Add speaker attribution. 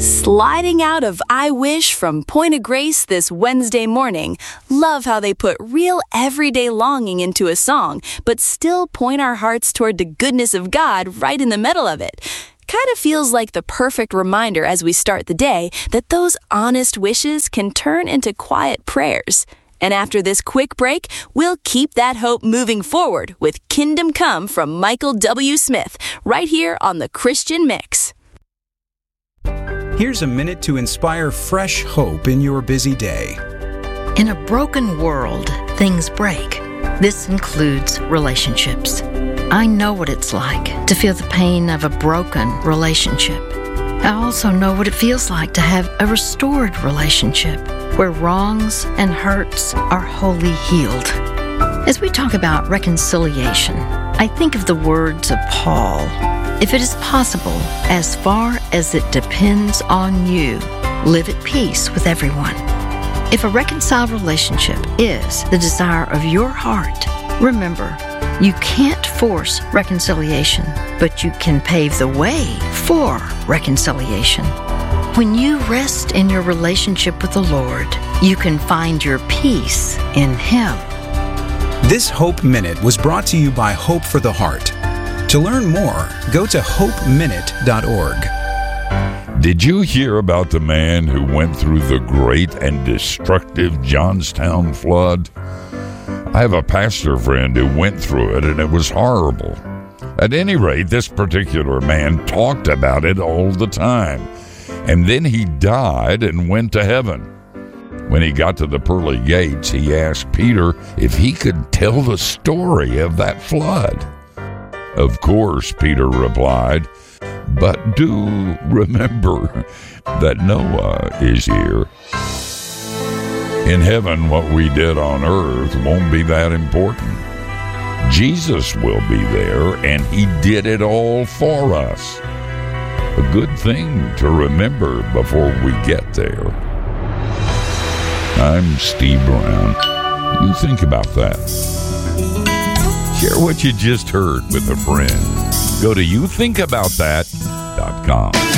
Speaker 1: Sliding out of I Wish from Point of Grace this Wednesday morning. Love how they put real everyday longing into a song, but still point our hearts toward the goodness of God right in the middle of it. Kind of feels like the perfect reminder as we start the day that those honest wishes can turn into quiet prayers. And after this quick break, we'll keep that hope moving forward with Kingdom Come from Michael W. Smith, right here on the Christian Mix.
Speaker 2: Here's a minute to inspire fresh hope in your busy day.
Speaker 3: In a broken world, things break. This includes relationships. I know what it's like to feel the pain of a broken relationship. I also know what it feels like to have a restored relationship where wrongs and hurts are wholly healed. As we talk about reconciliation, I think of the words of Paul. If it is possible, as far as it depends on you, live at peace with everyone. If a reconciled relationship is the desire of your heart, remember, you can't force reconciliation, but you can pave the way for reconciliation. When you rest in your relationship with the Lord, you can find your peace in Him.
Speaker 2: This Hope Minute was brought to you by Hope for the Heart. To learn more, go to hopeminute.org.
Speaker 4: Did you hear about the man who went through the great and destructive Johnstown flood? I have a pastor friend who went through it, and it was horrible. At any rate, this particular man talked about it all the time. And then he died and went to heaven. When he got to the pearly gates, he asked Peter if he could tell the story of that flood. Of course, Peter replied, but do remember that Noah is here. In heaven, what we did on earth won't be that important. Jesus will be there, and He did it all for us. A good thing to remember before we get there. I'm Steve Brown. You think about that. Share what you just heard with a friend. Go to youthinkaboutthat.com.